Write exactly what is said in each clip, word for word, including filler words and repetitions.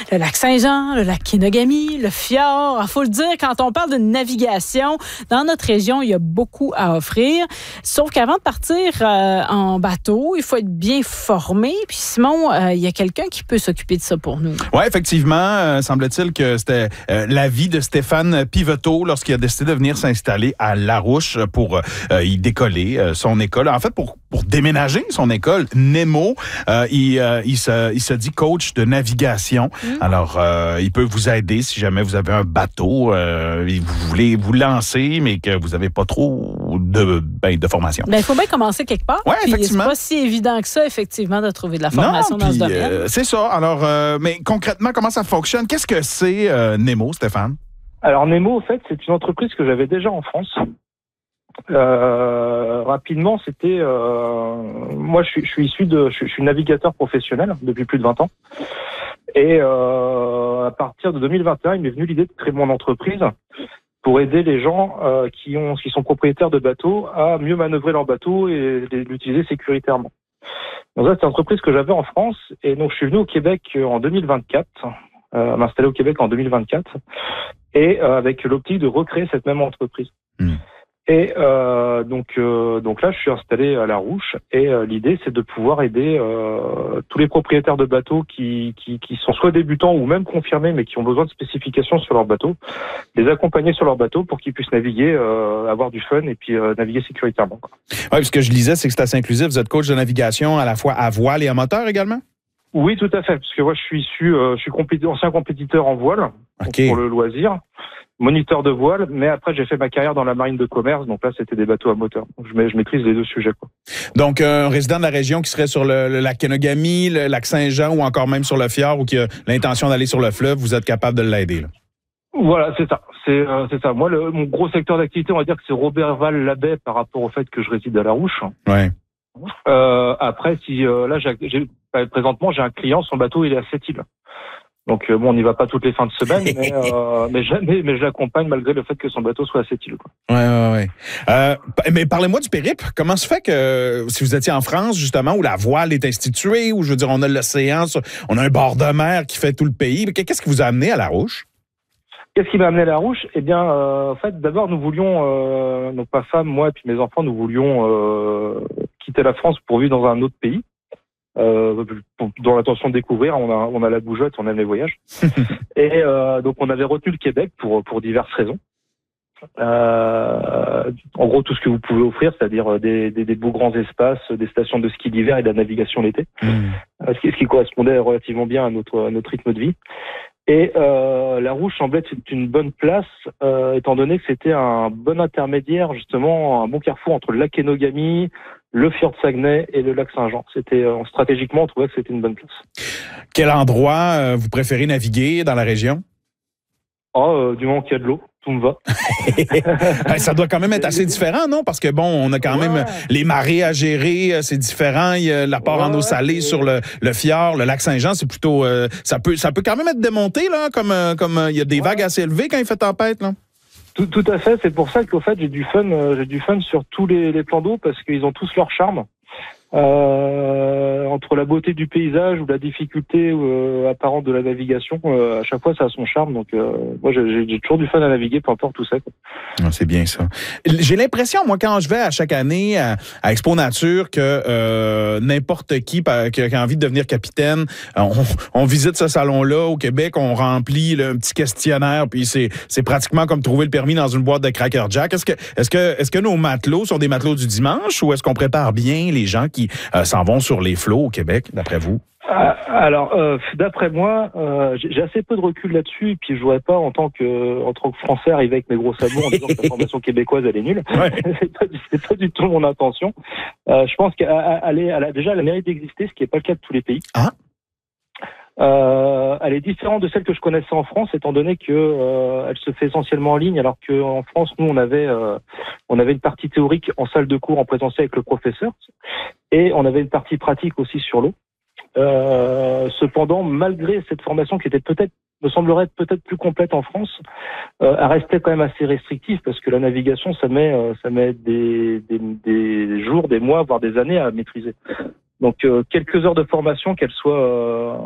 le lac Saint-Jean, le lac Kenogami, le fjord. Il faut le dire, quand on parle de navigation, dans notre région, il y a beaucoup à offrir. Sauf qu'avant de partir euh, en bateau, il faut être bien formé. Puis Simon, euh, il y a quelqu'un qui peut s'occuper de ça pour nous. Oui, effectivement. Euh, semble-t-il que c'était euh, l'avis de Stéphane Piveteau lorsqu'il a décidé de venir s'installer à Larouche pour euh, y décoller euh, son école. En fait, pour, pour déménager son école, Nemo, euh, il, euh, il, se, il se dit coach de navigation. Mmh. Alors, euh, il peut vous aider si jamais vous avez un bateau euh, et vous voulez vous lancer, mais que vous n'avez pas trop de, ben, de formation. Ben, il faut bien commencer quelque part. Oui, effectivement. C'est pas si évident que ça, effectivement, de trouver de la formation non, dans puis, ce domaine. Euh, c'est ça. Alors, euh, mais concrètement, comment ça fonctionne? Qu'est-ce que c'est euh, Nemo, Stéphane? Alors, Nemo, en fait, c'est une entreprise que j'avais déjà en France. Euh, rapidement, c'était... Euh, moi, je suis, je suis issu de... Je suis, je suis navigateur professionnel depuis plus de vingt ans. Et euh, à partir de deux mille vingt et un, il m'est venu l'idée de créer mon entreprise pour aider les gens euh, qui, ont, qui sont propriétaires de bateaux à mieux manœuvrer leur bateau et l'utiliser sécuritairement. Donc ça, c'est une entreprise que j'avais en France. Et donc, je suis venu au Québec en deux mille vingt-quatre, euh, m'installer au Québec en deux mille vingt-quatre, et euh, avec l'optique de recréer cette même entreprise. Mmh. Et euh, donc, euh, donc là, je suis installé à Larouche, et euh, l'idée, c'est de pouvoir aider euh, tous les propriétaires de bateaux qui, qui, qui sont soit débutants ou même confirmés, mais qui ont besoin de spécifications sur leur bateau, les accompagner sur leur bateau pour qu'ils puissent naviguer, euh, avoir du fun et puis euh, naviguer sécuritairement. Oui, ce que je lisais, c'est que c'est assez inclusif. Vous êtes coach de navigation à la fois à voile et à moteur également? Oui, tout à fait, parce que moi, je suis issu, euh, je suis compéti- ancien compétiteur en voile, okay. pour le loisir. Moniteur de voile, mais après j'ai fait ma carrière dans la marine de commerce, donc là c'était des bateaux à moteur. Donc, je, je maîtrise les deux sujets, quoi. Donc un résident de la région qui serait sur le, le lac Kenogami, le lac Saint-Jean ou encore même sur le fjord ou qui a l'intention d'aller sur le fleuve, vous êtes capable de l'aider, là. Voilà, c'est ça. C'est, euh, c'est ça. Moi, le, mon gros secteur d'activité, on va dire que c'est Roberval-la-Baie par rapport au fait que je réside à Larouche. Ouais. Euh, après, si euh, là, j'ai, j'ai, présentement, j'ai un client, son bateau il est à Sept-Îles. Donc bon, on n'y va pas toutes les fins de semaine, mais euh, mais, mais mais je l'accompagne malgré le fait que son bateau soit à Sept-Îles, quoi. Ouais, ouais, ouais. Euh, mais parlez-moi du périple. Comment se fait que si vous étiez en France justement où la voile est instituée, où je veux dire on a l'océan, on a un bord de mer qui fait tout le pays, qu'est-ce qui vous a amené à Larouche? Qu'est-ce qui m'a amené à Larouche? Eh bien, euh, en fait, d'abord nous voulions, euh, donc ma femme, moi et puis mes enfants, nous voulions euh, quitter la France pour vivre dans un autre pays. Euh, dans l'intention de découvrir, on a, on a la bougeotte, on aime les voyages. Et euh, donc on avait retenu le Québec pour, pour diverses raisons. Euh, en gros, tout ce que vous pouvez offrir, c'est-à-dire des, des, des beaux grands espaces, des stations de ski d'hiver et de la navigation l'été, mmh. ce, qui, ce qui correspondait relativement bien à notre, à notre rythme de vie. Et euh, Larouche semblait être une bonne place, euh, étant donné que c'était un bon intermédiaire, justement, un bon carrefour entre le lac Kenogami, le fjord de Saguenay et le lac Saint-Jean. C'était euh, stratégiquement, on trouvait que c'était une bonne place. Quel endroit euh, vous préférez naviguer dans la région? Oh, euh, du moment qu'il y a de l'eau, tout me va. Ça doit quand même être assez différent, non? Parce que bon, on a quand ouais. même les marées à gérer, c'est différent. Il y a l'apport ouais, en eau salée sur le, le fjord, le lac Saint-Jean, c'est plutôt, euh, ça peut, ça peut quand même être démonté là, comme, comme il y a des ouais. vagues assez élevées quand il fait tempête, là. Tout, tout à fait. C'est pour ça qu'au fait j'ai du fun, euh, j'ai du fun sur tous les, les plans d'eau parce qu'ils ont tous leur charme. Euh, entre la beauté du paysage ou la difficulté euh, apparente de la navigation, euh, à chaque fois ça a son charme. Donc euh, moi j'ai, j'ai toujours du fun à naviguer, peu importe tout ça, quoi. Ah, c'est bien ça. J'ai l'impression, moi, quand je vais à chaque année à, à Expo Nature, que euh, n'importe qui qui a envie de devenir capitaine, on, on visite ce salon-là au Québec, on remplit là, un petit questionnaire, puis c'est, c'est pratiquement comme trouver le permis dans une boîte de Cracker Jack. Est-ce que, est-ce que, est-ce que nos matelots sont des matelots du dimanche ou est-ce qu'on prépare bien les gens qui euh, s'en vont sur les flots au Québec, d'après vous? Euh, alors, euh, d'après moi, euh, j'ai assez peu de recul là-dessus, et puis je voudrais pas, en tant que, en tant que Français, arriver avec mes gros sabots en disant que la formation québécoise, elle est nulle. Ouais. c'est, pas, c'est pas du tout mon intention. Euh, je pense qu'elle est, elle a, déjà, elle a mérite d'exister, ce qui n'est pas le cas de tous les pays. Ah. Euh, elle est différente de celle que je connaissais en France, étant donné que euh, elle se fait essentiellement en ligne, alors qu'en France, nous, on avait, euh, on avait une partie théorique en salle de cours en présentiel avec le professeur, et on avait une partie pratique aussi sur l'eau. Euh, cependant, malgré cette formation qui était peut-être, me semblerait peut-être plus complète en France, euh, elle restait quand même assez restrictive parce que la navigation, ça met, euh, ça met des, des, des jours, des mois, voire des années à maîtriser. Donc, euh, quelques heures de formation, qu'elles soient, euh,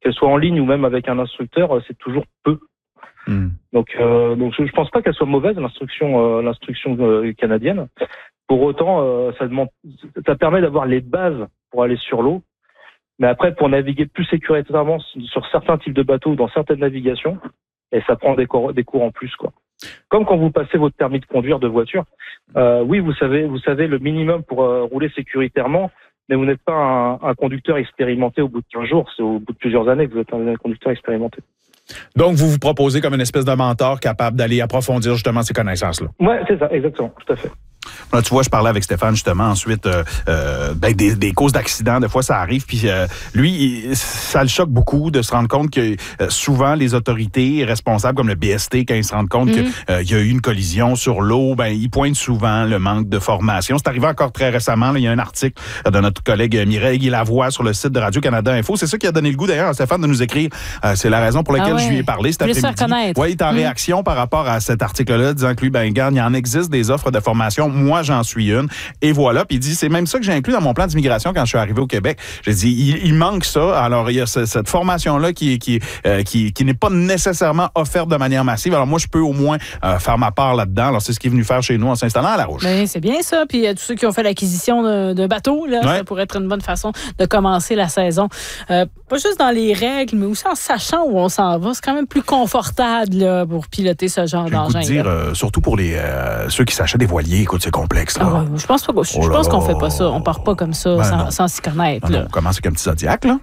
qu'elle soit en ligne ou même avec un instructeur, c'est toujours peu. Mmh. Donc, euh, donc je, je pense pas qu'elle soit mauvaise l'instruction, euh, l'instruction euh, canadienne. Pour autant, euh, ça demande, ça permet d'avoir les bases pour aller sur l'eau. Mais après, pour naviguer plus sécuritairement sur certains types de bateaux ou dans certaines navigations, et ça prend des cours, des cours en plus, quoi. Comme quand vous passez votre permis de conduire de voiture, euh, oui, vous savez, vous savez le minimum pour euh, rouler sécuritairement, mais vous n'êtes pas un, un conducteur expérimenté au bout de quinze jours, c'est au bout de plusieurs années que vous êtes un conducteur expérimenté. Donc, vous vous proposez comme une espèce de mentor capable d'aller approfondir justement ces connaissances-là. Ouais, c'est ça, exactement, tout à fait. Là, tu vois, je parlais avec Stéphane justement ensuite euh, euh, ben, des, des causes d'accidents, des fois ça arrive, puis euh, lui, il, ça le choque beaucoup de se rendre compte que euh, souvent les autorités responsables comme le B S T, quand ils se rendent compte mmh. qu'il euh, y a eu une collision sur l'eau, ben ils pointent souvent le manque de formation. C'est arrivé encore très récemment, là, il y a un article de notre collègue Mireille Guy Lavoie sur le site de Radio-Canada Info. C'est ça qui a donné le goût d'ailleurs à Stéphane de nous écrire. Euh, c'est la raison pour laquelle ah ouais. je lui ai parlé cet après-midi. Ouais, il est en mmh. réaction par rapport à cet article-là, disant que lui, ben regarde, il en existe des offres de formation. Moi, j'en suis une. Et voilà. Puis il dit, c'est même ça que j'ai inclus dans mon plan d'immigration quand je suis arrivé au Québec. J'ai dit, il, il manque ça. Alors, il y a ce, cette formation-là qui, qui, euh, qui, qui n'est pas nécessairement offerte de manière massive. Alors, moi, je peux au moins euh, faire ma part là-dedans. Alors, c'est ce qu'il est venu faire chez nous en s'installant à La Roche. Bien, c'est bien ça. Puis, euh, tous ceux qui ont fait l'acquisition de, de bateaux, là, ouais. ça pourrait être une bonne façon de commencer la saison. Euh, pas juste dans les règles, mais aussi en sachant où on s'en va. C'est quand même plus confortable là, pour piloter ce genre d'engin. Je veux dire, euh, surtout pour les euh, ceux qui s'achètent des voiliers, écoute, c'est complexe. Là. Ah ouais, je pense pas. Je, oh je pense qu'on fait pas ça. On part pas comme ça, ben sans, sans s'y connaître. Non, non, on commence avec un petit Zodiac, là.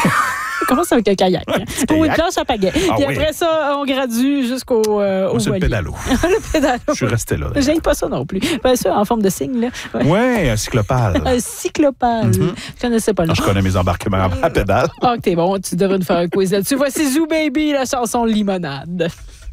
On commence avec un kayak. Hein. Ou une planche à pagaie. Ah, Puis oui. après ça, on gradue jusqu'au euh, Moi, au c'est voilier. le pédalo. le pédalo. Je suis resté là. J'aime pas ça non plus. Ben, ça, en forme de signe, là. Oui, ouais, un cyclopale. un cyclopale. Mm-hmm. Je connaissais pas le nom. Je connais mes embarquements à pédale. Ah, t'es bon. Tu devrais nous faire un quiz là-dessus. Voici Zoo Baby, la chanson Limonade.